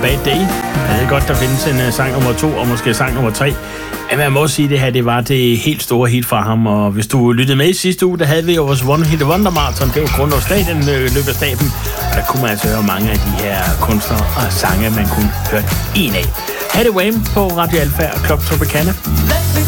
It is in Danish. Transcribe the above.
Bad Day. Jeg ved godt, der findes en sang nummer 2 og måske sang nummer 3. Men man må sige, at det her det var det helt store hit fra ham. Og hvis du lyttede med i sidste uge, der havde vi jo vores One Hit Wonder Marathon. Det var Grundlovsdag, den løb af staben. Og der kunne man altså høre mange af de her kunstnere og sange, man kunne høre en af. Had it Wham på Radio Alfa og Club Tropicana.